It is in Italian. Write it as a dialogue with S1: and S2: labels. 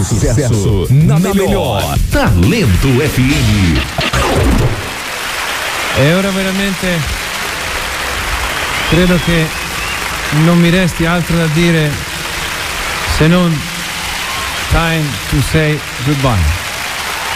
S1: sucesso na melhor. Talento FM.
S2: E ora veramente credo che non mi resti altro da dire se non time to say goodbye.